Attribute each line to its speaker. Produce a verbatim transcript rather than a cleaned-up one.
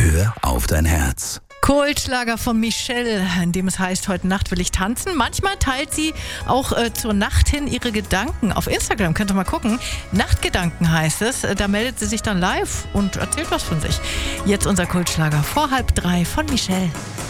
Speaker 1: Hör auf dein Herz.
Speaker 2: Kultschlager von Michelle, in dem es heißt, heute Nacht will ich tanzen. Manchmal teilt sie auch äh, zur Nacht hin ihre Gedanken. Auf Instagram könnt ihr mal gucken. Nachtgedanken heißt es. Da meldet sie sich dann live und erzählt was von sich. Jetzt unser Kultschlager vor halb drei von Michelle.